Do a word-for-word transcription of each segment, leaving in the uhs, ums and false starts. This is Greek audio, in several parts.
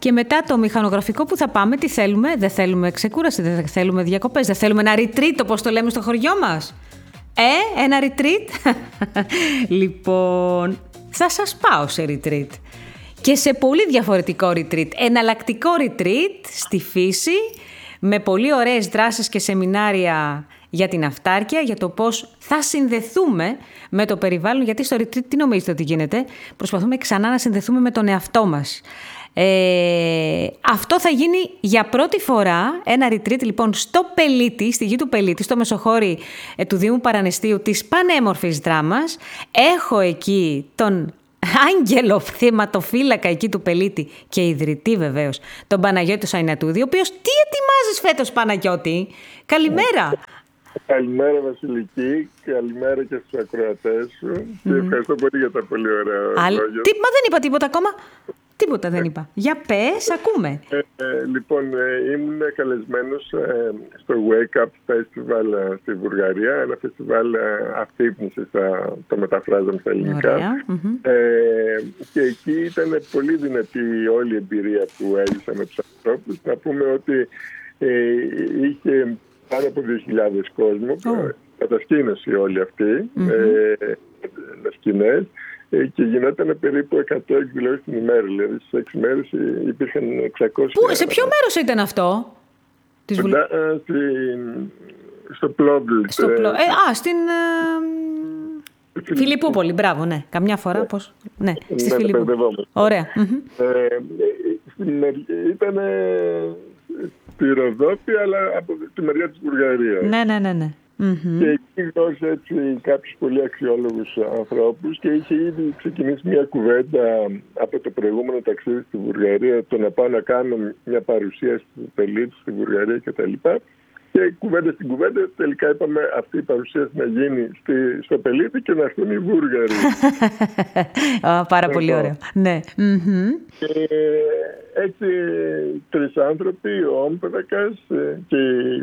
Και μετά το μηχανογραφικό που θα πάμε, τι θέλουμε? Δεν θέλουμε ξεκούραση, δεν θέλουμε διακοπές, δεν θέλουμε ένα retreat, όπως το λέμε στο χωριό μας. Ε, ένα retreat. Λοιπόν, θα σας πάω σε retreat. Και σε πολύ διαφορετικό retreat. Εναλλακτικό retreat στη φύση, με πολύ ωραίες δράσεις και σεμινάρια για την αυτάρκεια, για το πώς θα συνδεθούμε με το περιβάλλον. Γιατί στο retreat τι νομίζετε ότι γίνεται? Προσπαθούμε ξανά να συνδεθούμε με τον εαυτό μας. Ε, αυτό θα γίνει για πρώτη φορά, ένα retreat λοιπόν στο Πελίτη, στη γη του Πελίτη, στο Μεσοχώρι ε, του Δήμου Παραναιστείου της πανέμορφης δράμας. Έχω εκεί τον άγγελο θεματοφύλακα εκεί του Πελίτη και ιδρυτή βεβαίως, τον Παναγιώτη Σαϊνατούδη, ο οποίος τι ετοιμάζεις φέτος, Παναγιώτη? Καλημέρα. Καλημέρα Βασιλική, καλημέρα και στους ακροατές σου mm. και ευχαριστώ πολύ για τα πολύ ωραία Αλ... λόγια. Τι... Μα δεν είπα τίποτα ακόμα. Τίποτα δεν είπα. Για πες, ακούμε. Ε, ε, λοιπόν, ε, ήμουν καλεσμένος ε, στο Wake Up Festival ε, στη Βουλγαρία, ένα φεστιβάλ ε, αφύπνισης, ε, το μεταφράζαμε στα ελληνικά. Mm-hmm. Ε, και εκεί ήταν πολύ δυνατή όλη η εμπειρία που έζησα με τους ανθρώπους. Να πούμε ότι ε, είχε πάνω από δύο χιλιάδες κόσμο, oh. κατασκήνωση όλη αυτή, mm-hmm. ε, με σκηνές. Και γινόταν περίπου εκατό εκδηλώσεις την ημέρα. Δηλαδή στις έξι μέρες υπήρχαν εξακόσιες. Πού, σε ποιο μέρος ήταν αυτό? Της Βουλ... Κοντά, στη, στο Πλόβλ. Στο Πλο... ε, α, στην ε... Φιλιππούπολη. Μπράβο, ναι. Καμιά φορά yeah. πώς. Ναι, στη ναι, Φιλιππούπολη. Ωραία. Ε, ήταν στη Ροδόπη, αλλά από τη μεριά της Βουλγαρίας. Ναι, ναι, ναι, ναι. Mm-hmm. Και εκεί γνώρισα έτσι κάποιους πολύ αξιόλογους ανθρώπους και είχε ήδη ξεκινήσει μια κουβέντα από το προηγούμενο ταξίδι στη Βουλγαρία, το να πάω να κάνω μια παρουσίαση του Πελίτη στη Βουλγαρία κτλ. Και κουβέντα στην κουβέντα τελικά είπαμε αυτή η παρουσίαση να γίνει στη, στο Πελίτη και να έρθουν οι Βούλγαροι. Πάρα πολύ ωραίο. Ναι. Mm-hmm. Και έτσι τρεις άνθρωποι, ο Όμπεδακας και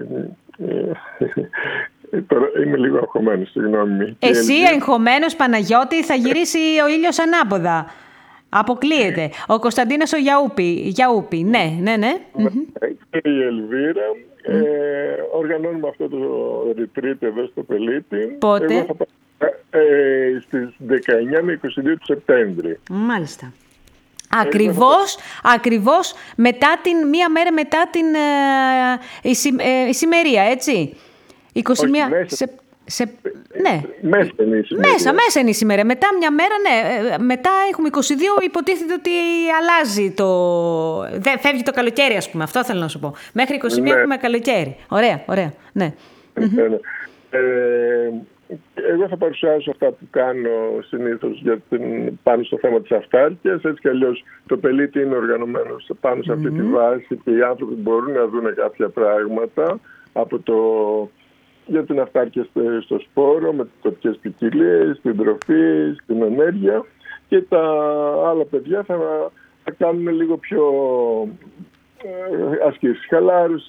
τώρα είμαι λίγο αγχωμένος, συγγνώμη. Εσύ εγχωμένος, Παναγιώτη, θα γυρίσει ο ήλιος ανάποδα. Αποκλείεται. Ο Κωνσταντίνος ο Γιαούπη. Γιαούπη. Ναι, ναι, ναι. Και η Ελβίρα. Mm. Ε, οργανώνουμε αυτό το retreat εδώ στο Πελίτη. Πότε? Εγώ θα πάω, ε, στις δεκαεννιά με είκοσι δύο του Σεπτέμβρη. Μάλιστα. Ακριβώς, ακριβώς μετά την, μία μέρα μετά την ε, ησυ, ε, ησημερία, έτσι. είκοσι μία Όχι, μέσα, σε, σε, ναι. Μέσα είναι η ησημερία. Μέσα, μέσα είναι η ησημερία. Μετά μια μέρα, ναι. Μετά έχουμε είκοσι δύο, υποτίθεται ότι αλλάζει το... Δεν, φεύγει το καλοκαίρι, ας πούμε. Αυτό θέλω να σου πω. Μέχρι είκοσι μία ναι. έχουμε καλοκαίρι. Ωραία, ωραία. Ναι. ναι, ναι. Ε, εγώ θα παρουσιάσω αυτά που κάνω συνήθως για την, πάνω στο θέμα της αυτάρκειας. Έτσι κι αλλιώς το Πελίτη είναι οργανωμένο πάνω σε αυτή mm-hmm. τη βάση και οι άνθρωποι μπορούν να δουν κάποια πράγματα από το, για την αυτάρκεια στο σπόρο, με τις τοπικές ποικιλίες, την τροφή, την ενέργεια, και τα άλλα παιδιά θα, θα κάνουν λίγο πιο ασκήσεις χαλάρους,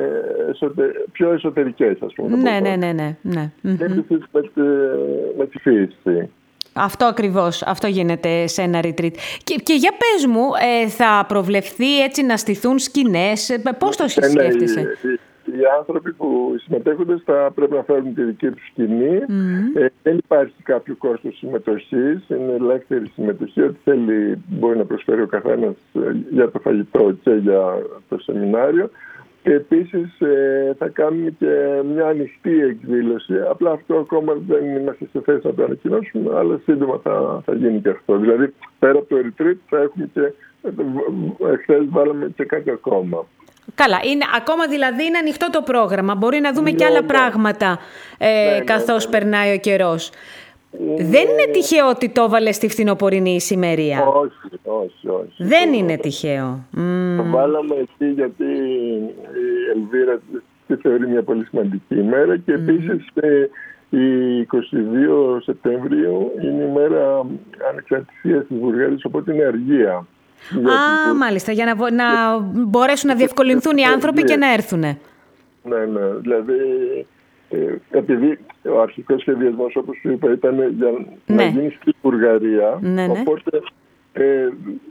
πιο εσωτερικές, ας πούμε. Ναι, ναι, ναι, ναι, ναι. Με τη, με τη φύση. Αυτό ακριβώς, αυτό γίνεται σε ένα retreat. Και, και για πες μου, ε, θα προβλεφθεί έτσι να στηθούν σκηνές, πώς το σκέφτεσαι? Ναι, οι, οι άνθρωποι που συμμετέχονται θα πρέπει να φέρουν τη δική τους σκηνή. Mm. Ε, δεν υπάρχει κάποιο κόστος συμμετοχής, είναι ελεύθερη συμμετοχή. Ό,τι θέλει μπορεί να προσφέρει ο καθένας για το φαγητό και για το σεμινάριο. Και επίσης ε, θα κάνουμε και μια ανοιχτή εκδήλωση. Απλά αυτό ακόμα δεν είμαστε σε θέση να το ανακοινώσουμε, αλλά σύντομα θα, θα γίνει και αυτό. Δηλαδή, πέρα από το retreat θα έχουμε και... Χθες βάλαμε και κάτι ακόμα. Καλά, είναι, ακόμα δηλαδή είναι ανοιχτό το πρόγραμμα. Μπορεί να δούμε ναι, και άλλα ναι. πράγματα ε, ναι, καθώς ναι, ναι. περνάει ο καιρός. Είναι... Δεν είναι τυχαίο ότι το έβαλε στη φθινοπορεινή ησημερία? Όχι, όχι, όχι. Δεν το... είναι τυχαίο. Το βάλαμε εκεί γιατί η Ελβίρα τη θεωρεί μια πολύ σημαντική ημέρα και mm. επίσης η εικοστή δεύτερη Σεπτεμβρίου είναι η μέρα ανεξαρτησίας της Βουλγαρίας, οπότε είναι αργία. Α, γιατί... μάλιστα, για να, να μπορέσουν να διευκολυνθούν οι άνθρωποι και να έρθουν. Ναι, ναι, δηλαδή ε, επειδή ο αρχικός σχεδιασμός, όπως είπα, ήταν για ναι. να γίνει στη Βουλγαρία, ναι, ναι. οπότε ε,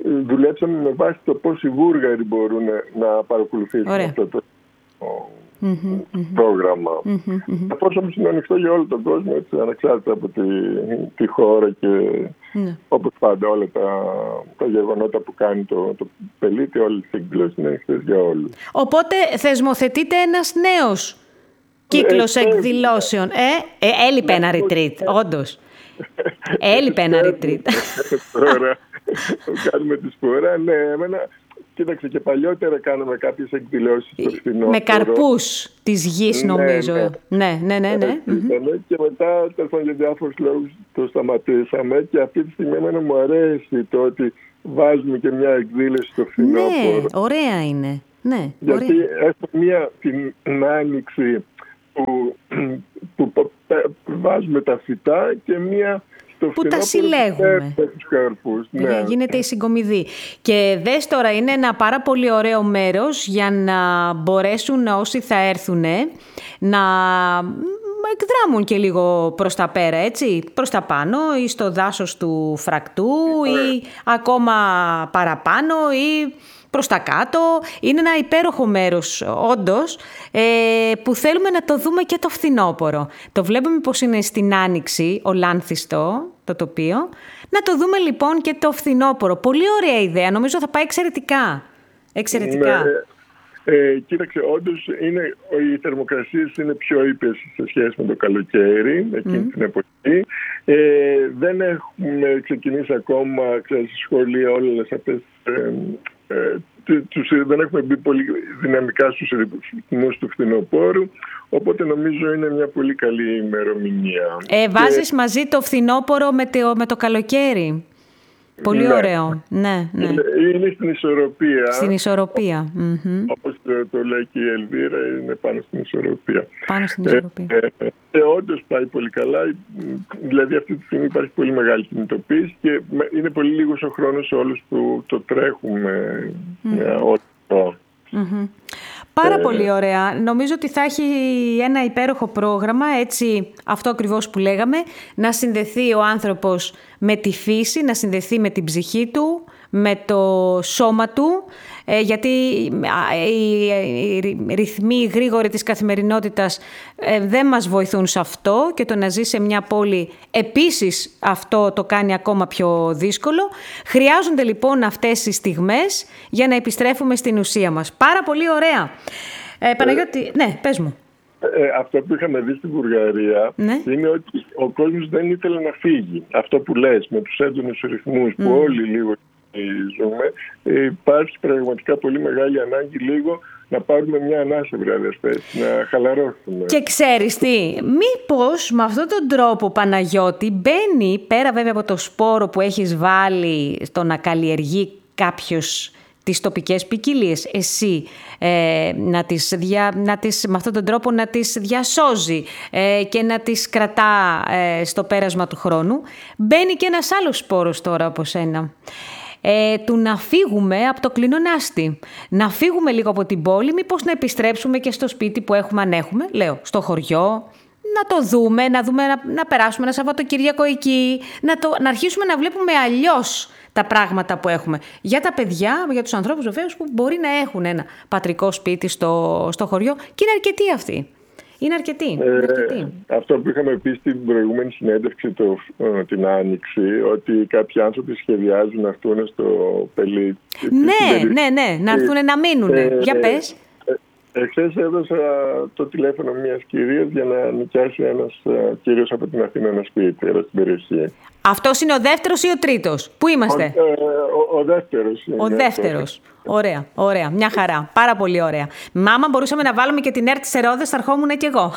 δουλέψαμε με βάση το πώς οι Βούλγαροι μπορούν να παρακολουθήσουν Ωραία. αυτό το mm-hmm, πρόγραμμα. Mm-hmm. Πώς όμως είναι ανοιχτό για όλο τον κόσμο, έτσι, ανεξάρτητα από τη, τη χώρα και mm. όπως πάντα όλα τα, τα γεγονότα που κάνει το, το πελίτη, όλες τις εκδηλώσεις είναι ανοιχτές για όλους. Οπότε θεσμοθετείται ένας νέος κύκλος ε, εκδηλώσεων. Ε, ε, έλειπε ένα retreat, όντως. Έλειπε ένα retreat. Τώρα το κάνουμε τη φορά. Ναι, εμένα, κοίταξε, και παλιότερα κάναμε κάποιες εκδηλώσεις στο φθινόπωρο. Με καρπούς της γης, νομίζω. Ναι, ναι, ναι. ναι, ναι. Mm-hmm. Και μετά, τέλος για διάφορους λόγους, το σταματήσαμε. Και αυτή τη στιγμή εμένα μου αρέσει το ότι βάζουμε και μια εκδήλωση στο φθινόπωρο. Ναι, ωραία είναι. Ναι, γιατί έχω μια την άνοιξη που, που, που βάζουμε τα φυτά και μία στο που τα συλλέγουμε. Τους καρπούς. Ναι. Γίνεται η συγκομιδή. Και δες τώρα, είναι ένα πάρα πολύ ωραίο μέρος για να μπορέσουν όσοι θα έρθουν να εκδράμουν και λίγο προς τα πέρα, έτσι, προς τα πάνω ή στο δάσος του Φρακτού ή ακόμα παραπάνω ή προς τα κάτω. Είναι ένα υπέροχο μέρος, όντως, ε, που θέλουμε να το δούμε και το φθινόπωρο. Το βλέπουμε πως είναι στην Άνοιξη, ο Λάνθιστο, το τοπίο. Να το δούμε λοιπόν και το φθινόπωρο. Πολύ ωραία ιδέα. Νομίζω θα πάει εξαιρετικά. Εξαιρετικά. Ναι. Ε, κοίταξε, όντως είναι, οι θερμοκρασίες είναι πιο ήπιες σε σχέση με το καλοκαίρι, εκείνη mm. την εποχή. Ε, δεν έχουμε ξεκινήσει ακόμα, ξέρεις, στη σχολεία όλες αυτές ε, ε, τους, δεν έχουμε μπει πολύ δυναμικά στους ρυθμούς του φθινοπόρου, οπότε νομίζω είναι μια πολύ καλή ημερομηνία. Ε, βάζεις και... μαζί το φθινόπωρο με το, με το καλοκαίρι. Πολύ ναι. ωραίο. Ναι, ναι. Είναι στην ισορροπία. Στην ισορροπία. Mm-hmm. Όπως το λέει και η Ελβίρα, είναι πάνω στην ισορροπία. Πάνω στην ισορροπία. Ε, ε, ε, όντως πάει πολύ καλά. Δηλαδή αυτή τη στιγμή υπάρχει πολύ μεγάλη κινητοποίηση και είναι πολύ λίγος ο χρόνος σε όλους που το τρέχουμε mm-hmm. όλο. Mm-hmm. Πάρα ε... πολύ ωραία. Νομίζω ότι θα έχει ένα υπέροχο πρόγραμμα, έτσι, αυτό ακριβώς που λέγαμε, να συνδεθεί ο άνθρωπος με τη φύση, να συνδεθεί με την ψυχή του, με το σώμα του, ε, γιατί οι, οι ρυθμοί γρήγοροι της καθημερινότητας ε, δεν μας βοηθούν σε αυτό και το να ζει σε μια πόλη επίσης αυτό το κάνει ακόμα πιο δύσκολο. Χρειάζονται λοιπόν αυτές οι στιγμές για να επιστρέφουμε στην ουσία μας. Πάρα πολύ ωραία. Ε, Παναγιώτη, ε, ναι, πες μου. Ε, αυτό που είχαμε δει στην Βουλγαρία ναι. είναι ότι ο κόσμος δεν ήθελε να φύγει. Αυτό που λες με τους έντονους ρυθμούς που mm. όλοι λίγο ζούμε, ε, υπάρχει πραγματικά πολύ μεγάλη ανάγκη λίγο να πάρουμε μια ανάσα, βράδυ, να χαλαρώσουμε. Και ξέρεις τι, μήπως με αυτόν τον τρόπο, Παναγιώτη, μπαίνει πέρα βέβαια από το σπόρο που έχεις βάλει στο να καλλιεργεί κάποιος τις τοπικές ποικιλίες, εσύ ε, να τις, δια, να τις, με αυτόν τον τρόπο να τις διασώζει ε, και να τις κρατά ε, στο πέρασμα του χρόνου, μπαίνει και ένας άλλος σπόρος τώρα από σένα. Ε, του να φύγουμε από το κλινονάστη. Να φύγουμε λίγο από την πόλη, μήπως να επιστρέψουμε και στο σπίτι που έχουμε, αν έχουμε, λέω, στο χωριό, να το δούμε, να, δούμε, να, να περάσουμε ένα Σαββατοκύριακο εκεί, να, το, να αρχίσουμε να βλέπουμε αλλιώς τα πράγματα που έχουμε. Για τα παιδιά, για τους ανθρώπους βεβαίως που μπορεί να έχουν ένα πατρικό σπίτι στο, στο χωριό και είναι αρκετοί αυτοί. Είναι αρκετοί. Ε, αρκετοί. Αυτό που είχαμε πει στην προηγούμενη συνέντευξη το, την Άνοιξη, ότι κάποιοι άνθρωποι σχεδιάζουν να έρθουν στο Πελί. Ναι, ναι, ναι, να έρθουν να μείνουν. Ε, Για πες. Εχθές έδωσα το τηλέφωνο μιας κυρίας για να νοικιάσει ένας κύριος από την Αθήνα ένα σπίτι εδώ στην περιοχή. Αυτός είναι ο δεύτερος ή ο τρίτος? Πού είμαστε? Ο, ο, ο δεύτερος. Ο δεύτερος. Ωραία, ωραία. Μια χαρά. Πάρα πολύ ωραία. Μάμα, μπορούσαμε να βάλουμε και την ΕΡΤ σε ρόδες, θα ερχόμουν κι εγώ.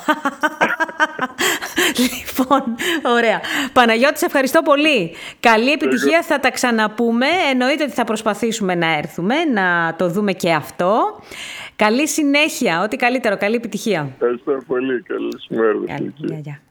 Λοιπόν, ωραία. Παναγιώτη, σε ευχαριστώ πολύ. Καλή επιτυχία, θα τα ξαναπούμε. Εννοείται ότι θα προσπαθήσουμε να έρθουμε, να το δούμε και αυτό. Καλή συνέχεια, ό,τι καλύτερο. Καλή επιτυχία. Ευχαριστώ πολύ. Καλή μέρα. Γεια, γεια.